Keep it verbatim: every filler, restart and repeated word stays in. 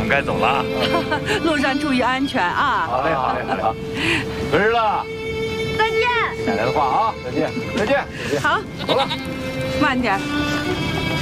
们该走了啊。 路上注意安全啊！ 好嘞，好嘞，好嘞，好。回日了， 再见。 听奶奶的话啊，再见，再见。 好， 走了， 慢点。